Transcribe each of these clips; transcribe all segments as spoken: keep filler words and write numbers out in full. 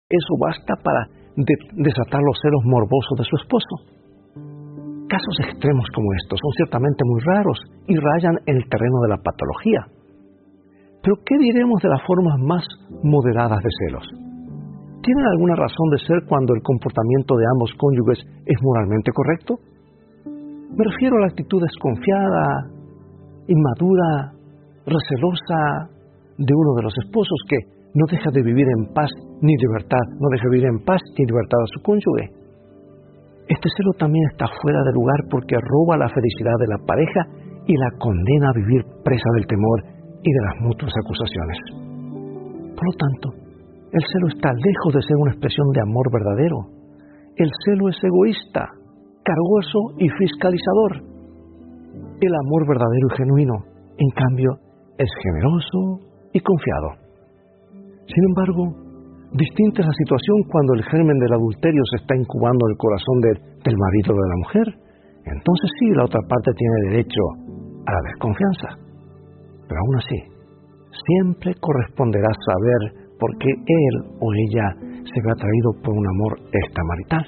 eso basta para de- desatar los celos morbosos de su esposo. Casos extremos como estos son ciertamente muy raros y rayan en el terreno de la patología. Pero ¿qué diremos de las formas más moderadas de celos? ¿Tienen alguna razón de ser cuando el comportamiento de ambos cónyuges es moralmente correcto? Me refiero a la actitud desconfiada, inmadura, recelosa de uno de los esposos que no deja de vivir en paz ni libertad, no deja de vivir en paz ni libertad a su cónyuge. Este celo también está fuera de lugar porque roba la felicidad de la pareja y la condena a vivir presa del temor y de las mutuas acusaciones. Por lo tanto, el celo está lejos de ser una expresión de amor verdadero. El celo es egoísta, cargoso y fiscalizador. El amor verdadero y genuino, en cambio, es generoso y confiado. Sin embargo, distinta es la situación cuando el germen del adulterio se está incubando en el corazón de, del marido o de la mujer. Entonces sí, la otra parte tiene derecho a la desconfianza. Pero aún así, siempre corresponderá saber por qué él o ella se ve atraído por un amor extramarital.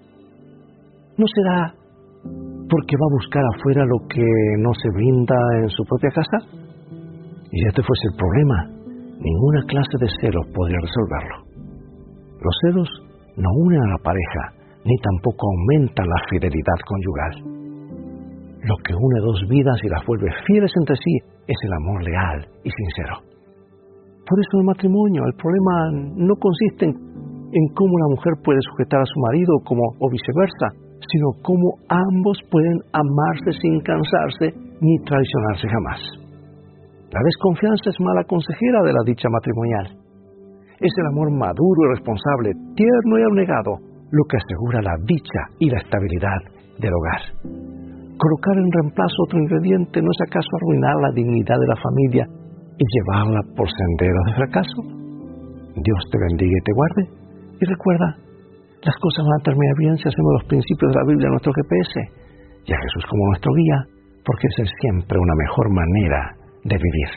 ¿No será porque va a buscar afuera lo que no se brinda en su propia casa? Y si este fuese el problema, ninguna clase de celos podría resolverlo. Los celos no unen a la pareja, ni tampoco aumentan la fidelidad conyugal. Lo que une dos vidas y las vuelve fieles entre sí es el amor leal y sincero. Por eso en el matrimonio el problema no consiste en, en cómo la mujer puede sujetar a su marido como, o viceversa, sino cómo ambos pueden amarse sin cansarse ni traicionarse jamás. La desconfianza es mala consejera de la dicha matrimonial. Es el amor maduro y responsable, tierno y abnegado, lo que asegura la dicha y la estabilidad del hogar. Colocar en reemplazo otro ingrediente no es acaso arruinar la dignidad de la familia y llevarla por senderos de fracaso. Dios te bendiga y te guarde. Y recuerda, las cosas van a terminar bien si hacemos los principios de la Biblia nuestro G P S y a Jesús como nuestro guía, porque esa es siempre una mejor manera de vivir.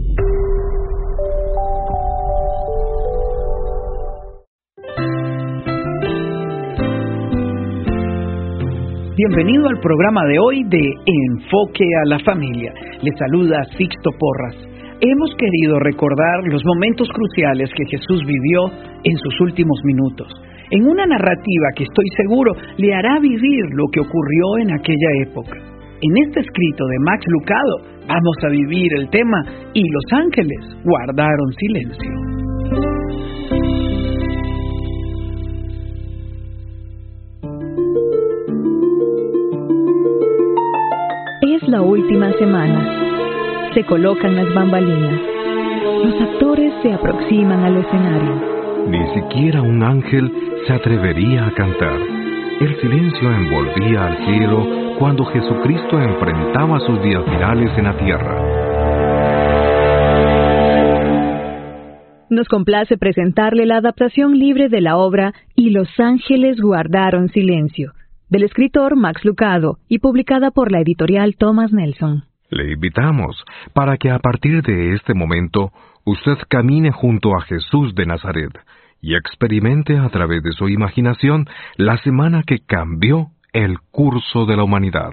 Bienvenido al programa de hoy de Enfoque a la Familia. Le saluda Sixto Porras. Hemos querido recordar los momentos cruciales que Jesús vivió en sus últimos minutos, en una narrativa que estoy seguro le hará vivir lo que ocurrió en aquella época. En este escrito de Max Lucado vamos a vivir el tema "Y los ángeles guardaron silencio". Es la última semana. Se colocan las bambalinas. Los actores se aproximan al escenario. Ni siquiera un ángel se atrevería a cantar. El silencio envolvía al cielo cuando Jesucristo enfrentaba sus días finales en la tierra. Nos complace presentarle la adaptación libre de la obra "Y los ángeles guardaron silencio", del escritor Max Lucado y publicada por la editorial Thomas Nelson. Le invitamos para que a partir de este momento usted camine junto a Jesús de Nazaret y experimente a través de su imaginación la semana que cambió el curso de la humanidad.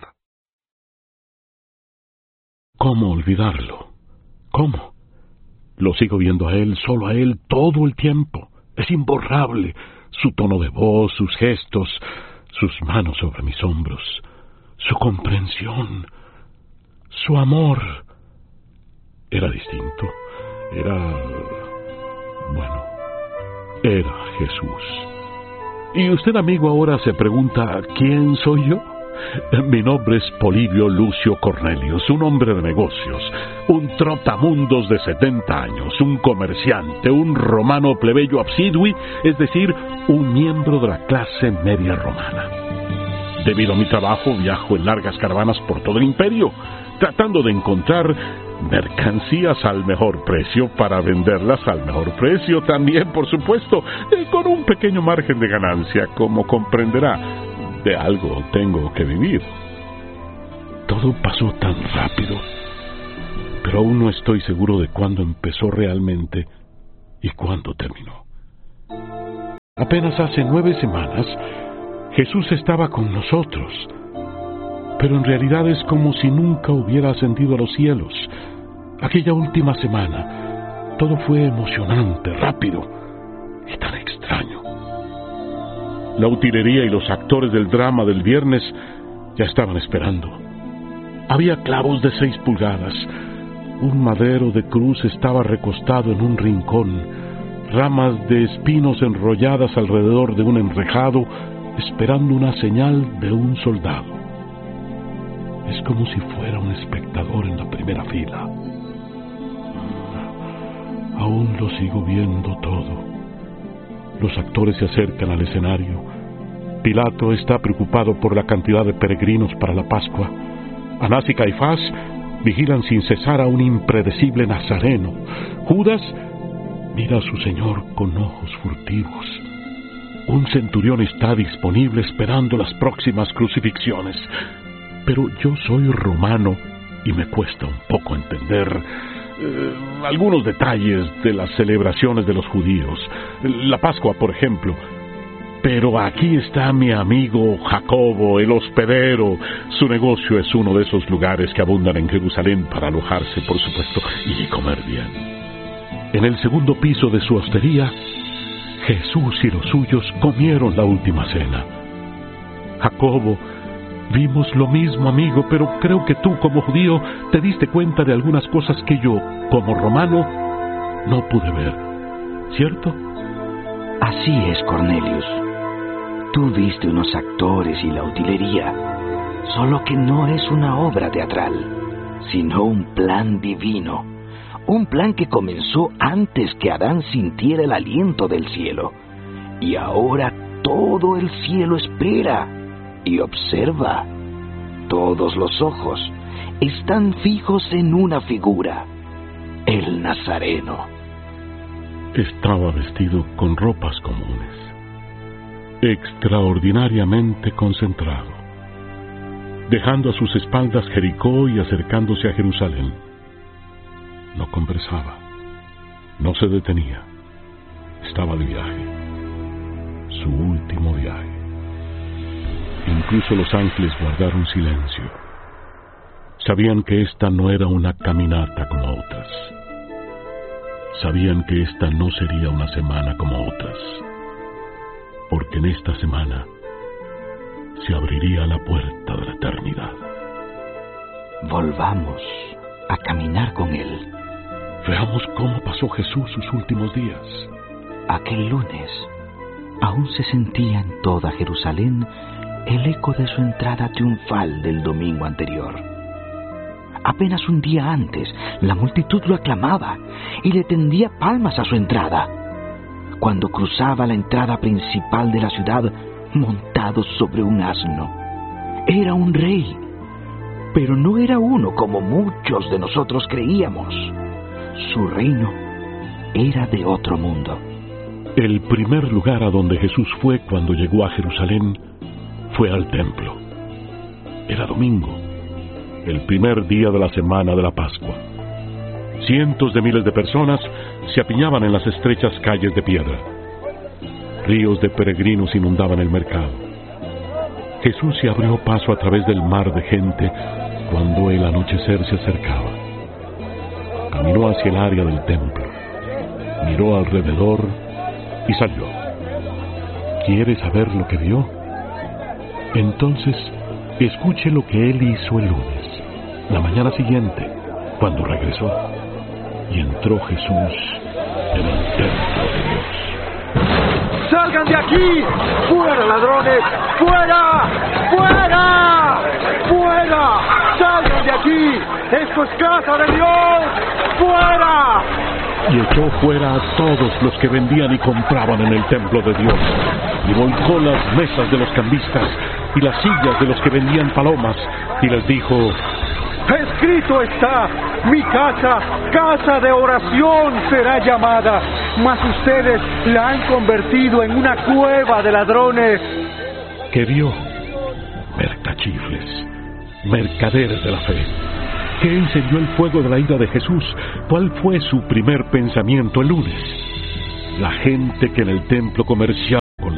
¿Cómo olvidarlo? ¿Cómo? Lo sigo viendo a él, solo a él, todo el tiempo. Es imborrable. Su tono de voz, sus gestos, sus manos sobre mis hombros, su comprensión, su amor. Era distinto. Era... bueno, era Jesús. Y usted, amigo, ahora se pregunta, ¿quién soy yo? Mi nombre es Polibio Lucio Cornelius, un hombre de negocios, un trotamundos de setenta años, un comerciante, un romano plebeyo absidui, es decir, un miembro de la clase media romana. Debido a mi trabajo, viajo en largas caravanas por todo el imperio, tratando de encontrar mercancías al mejor precio para venderlas al mejor precio también, por supuesto, eh, con un pequeño margen de ganancia, como comprenderá. De algo tengo que vivir. Todo pasó tan rápido, pero aún no estoy seguro de cuándo empezó realmente y cuándo terminó. Apenas hace nueve semanas, Jesús estaba con nosotros, pero en realidad es como si nunca hubiera ascendido a los cielos. Aquella última semana, todo fue emocionante, rápido y tan extraño. La utilería y los actores del drama del viernes ya estaban esperando. Había clavos de seis pulgadas, un madero de cruz estaba recostado en un rincón, ramas de espinos enrolladas alrededor de un enrejado, esperando una señal de un soldado. Es como si fuera un espectador en la primera fila. Aún lo sigo viendo todo. Los actores se acercan al escenario. Pilato está preocupado por la cantidad de peregrinos para la Pascua. Anás y Caifás vigilan sin cesar a un impredecible nazareno. Judas mira a su señor con ojos furtivos. Un centurión está disponible esperando las próximas crucifixiones. Pero yo soy romano y me cuesta un poco entender eh, algunos detalles de las celebraciones de los judíos. La Pascua, por ejemplo. Pero aquí está mi amigo Jacobo, el hospedero. Su negocio es uno de esos lugares que abundan en Jerusalén para alojarse, por supuesto, y comer bien. En el segundo piso de su hostería, Jesús y los suyos comieron la última cena. Jacobo, vimos lo mismo, amigo, pero creo que tú, como judío, te diste cuenta de algunas cosas que yo, como romano, no pude ver. ¿Cierto? Así es, Cornelius. Tú viste unos actores y la utilería, solo que no es una obra teatral, sino un plan divino, un plan que comenzó antes que Adán sintiera el aliento del cielo, y ahora todo el cielo espera y observa. Todos los ojos están fijos en una figura, el Nazareno. Estaba vestido con ropas comunes, extraordinariamente concentrado, dejando a sus espaldas Jericó y acercándose a Jerusalén. No conversaba, no se detenía, estaba de viaje, su último viaje. Incluso los ángeles guardaron silencio. Sabían que esta no era una caminata como otras. Sabían que esta no sería una semana como otras, porque en esta semana se abriría la puerta de la eternidad. Volvamos a caminar con Él. Veamos cómo pasó Jesús sus últimos días. Aquel lunes aún se sentía en toda Jerusalén el eco de su entrada triunfal del domingo anterior. Apenas un día antes, la multitud lo aclamaba y le tendía palmas a su entrada, cuando cruzaba la entrada principal de la ciudad montado sobre un asno. Era un rey, pero no era uno como muchos de nosotros creíamos. Su reino era de otro mundo. El primer lugar a donde Jesús fue cuando llegó a Jerusalén fue al templo. Era domingo, el primer día de la semana de la Pascua. Cientos de miles de personas se apiñaban en las estrechas calles de piedra. Ríos de peregrinos inundaban el mercado. Jesús se abrió paso a través del mar de gente cuando el anochecer se acercaba. Caminó hacia el área del templo, miró alrededor y salió. ¿Quiere saber lo que vio? Entonces, escuche lo que él hizo el lunes, la mañana siguiente, cuando regresó. Y entró Jesús en el templo de Dios. ¡Salgan de aquí! ¡Fuera, ladrones! ¡Fuera! ¡Fuera! ¡Fuera! ¡Salgan de aquí! ¡Esto es casa de Dios! ¡Fuera! Y echó fuera a todos los que vendían y compraban en el templo de Dios, y volcó las mesas de los cambistas y las sillas de los que vendían palomas, y les dijo: escrito está, mi casa, casa de oración será llamada, mas ustedes la han convertido en una cueva de ladrones. ¿Qué vio? Mercachifles, mercaderes de la fe. ¿Qué encendió el fuego de la ira de Jesús? ¿Cuál fue su primer pensamiento el lunes? La gente que en el templo comercial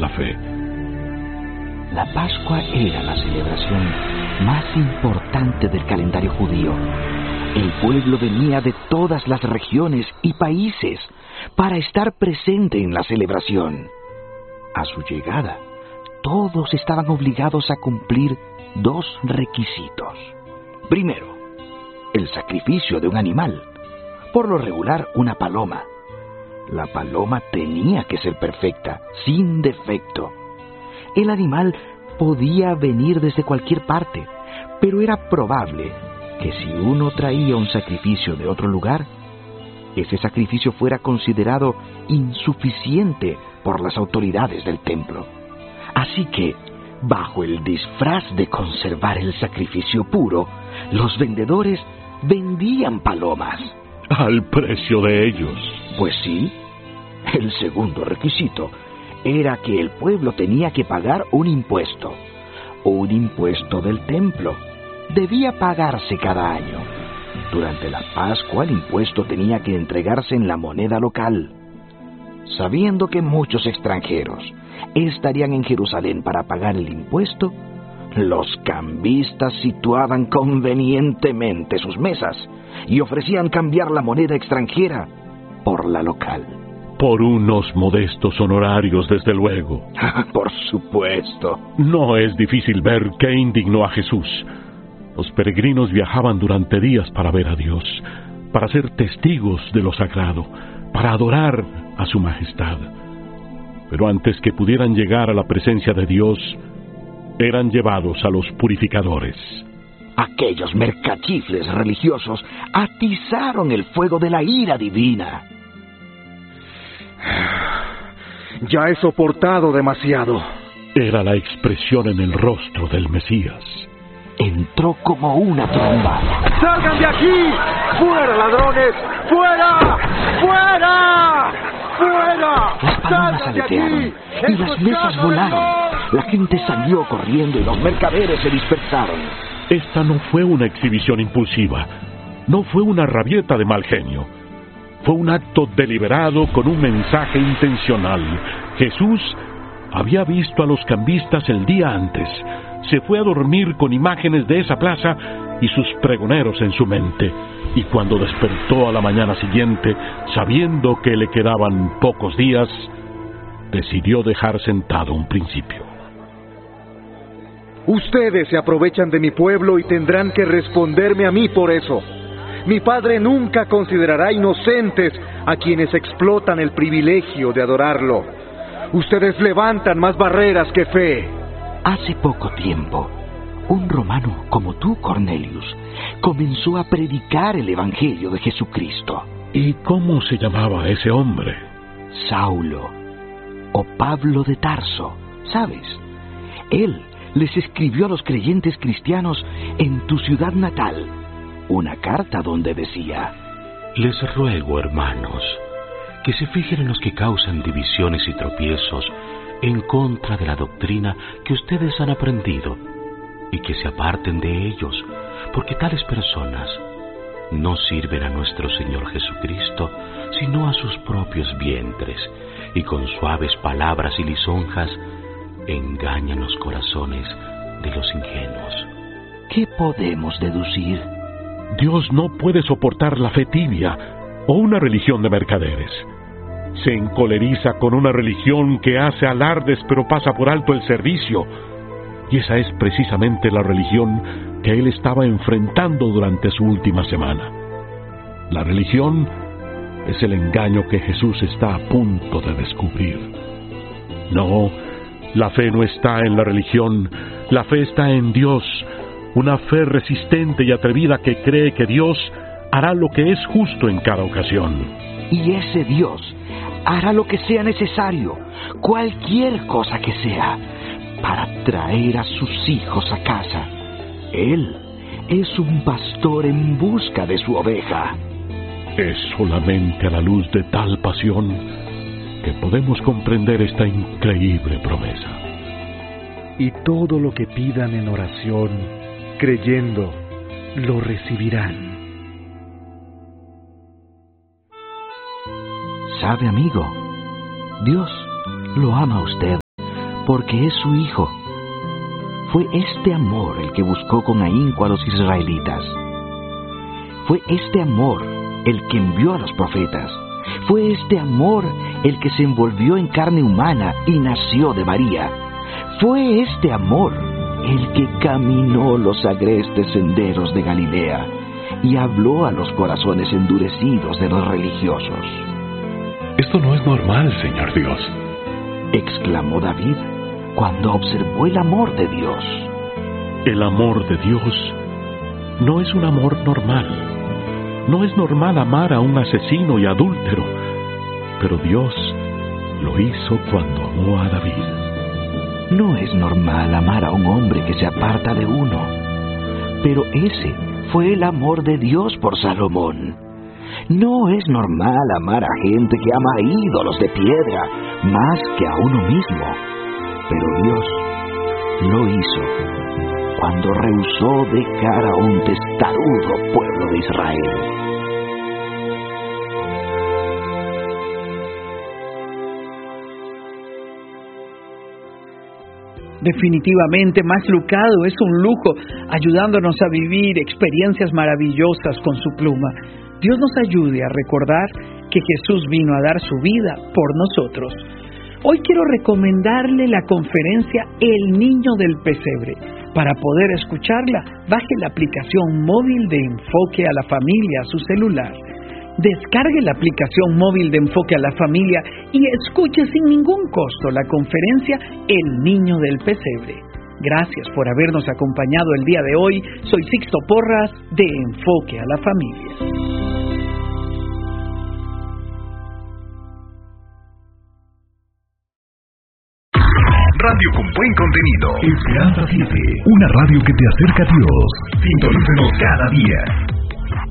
la fe. La Pascua era la celebración más importante del calendario judío. El pueblo venía de todas las regiones y países para estar presente en la celebración. A su llegada, todos estaban obligados a cumplir dos requisitos. Primero, el sacrificio de un animal, por lo regular una paloma. La paloma tenía que ser perfecta, sin defecto. El animal podía venir desde cualquier parte, pero era probable que si uno traía un sacrificio de otro lugar, ese sacrificio fuera considerado insuficiente por las autoridades del templo. Así que, bajo el disfraz de conservar el sacrificio puro, los vendedores vendían palomas. Al precio de ellos. Pues sí. El segundo requisito era que el pueblo tenía que pagar un impuesto, un impuesto del templo. Debía pagarse cada año. Durante la Pascua el impuesto tenía que entregarse en la moneda local. Sabiendo que muchos extranjeros estarían en Jerusalén para pagar el impuesto, los cambistas situaban convenientemente sus mesas y ofrecían cambiar la moneda extranjera por la local. Por unos modestos honorarios, desde luego. Por supuesto. No es difícil ver qué indignó a Jesús. Los peregrinos viajaban durante días para ver a Dios, para ser testigos de lo sagrado, para adorar a su majestad. Pero antes que pudieran llegar a la presencia de Dios, eran llevados a los purificadores. Aquellos mercachifles religiosos atizaron el fuego de la ira divina. Ya he soportado demasiado. Era la expresión en el rostro del Mesías. Entró como una tromba. ¡Salgan de aquí! ¡Fuera, ladrones! ¡Fuera! ¡Fuera! ¡Fuera! Las palomas aletearon y las mesas volaron. La gente salió corriendo y los mercaderes se dispersaron. Esta no fue una exhibición impulsiva. No fue una rabieta de mal genio. Fue un acto deliberado con un mensaje intencional. Jesús había visto a los cambistas el día antes. Se fue a dormir con imágenes de esa plaza y sus pregoneros en su mente. Y cuando despertó a la mañana siguiente, sabiendo que le quedaban pocos días, decidió dejar sentado un principio. Ustedes se aprovechan de mi pueblo y tendrán que responderme a mí por eso. Mi Padre nunca considerará inocentes a quienes explotan el privilegio de adorarlo. Ustedes levantan más barreras que fe. Hace poco tiempo, un romano como tú, Cornelius, comenzó a predicar el Evangelio de Jesucristo. ¿Y cómo se llamaba ese hombre? Saulo, o Pablo de Tarso, ¿sabes? Él les escribió a los creyentes cristianos en tu ciudad natal una carta donde decía: les ruego, hermanos, que se fijen en los que causan divisiones y tropiezos en contra de la doctrina que ustedes han aprendido, y que se aparten de ellos, porque tales personas no sirven a nuestro Señor Jesucristo, sino a sus propios vientres, y con suaves palabras y lisonjas engañan los corazones de los ingenuos. ¿Qué podemos deducir? Dios no puede soportar la fe tibia o una religión de mercaderes. Se encoleriza con una religión que hace alardes pero pasa por alto el servicio. Y esa es precisamente la religión que él estaba enfrentando durante su última semana. La religión es el engaño que Jesús está a punto de descubrir. No, la fe no está en la religión, la fe está en Dios. Una fe resistente y atrevida que cree que Dios hará lo que es justo en cada ocasión. Y ese Dios hará lo que sea necesario, cualquier cosa que sea, para traer a sus hijos a casa. Él es un pastor en busca de su oveja. Es solamente a la luz de tal pasión que podemos comprender esta increíble promesa. Y todo lo que pidan en oración, creyendo, lo recibirán. ¿Sabe, amigo? Dios lo ama a usted porque es su Hijo. Fue este amor el que buscó con ahínco a los israelitas. Fue este amor el que envió a los profetas. Fue este amor el que se envolvió en carne humana y nació de María. Fue este amor el que caminó los agrestes senderos de Galilea y habló a los corazones endurecidos de los religiosos. Esto no es normal, Señor Dios, exclamó David cuando observó el amor de Dios. El amor de Dios no es un amor normal. No es normal amar a un asesino y adúltero, pero Dios lo hizo cuando amó a David. No es normal amar a un hombre que se aparta de uno, pero ese fue el amor de Dios por Salomón. No es normal amar a gente que ama a ídolos de piedra más que a uno mismo, pero Dios lo hizo cuando rehusó dejar a un testarudo pueblo de Israel. Definitivamente, Max Lucado es un lujo ayudándonos a vivir experiencias maravillosas con su pluma. Dios nos ayude a recordar que Jesús vino a dar su vida por nosotros. Hoy quiero recomendarle la conferencia El Niño del Pesebre. Para poder escucharla, baje la aplicación móvil de Enfoque a la Familia a su celular. Descargue la aplicación móvil de Enfoque a la Familia y escuche sin ningún costo la conferencia El Niño del Pesebre. Gracias por habernos acompañado el día de hoy. Soy Sixto Porras de Enfoque a la Familia. Radio con buen contenido. Esperanza siete, una radio que te acerca a Dios. Sintonícenos cada día.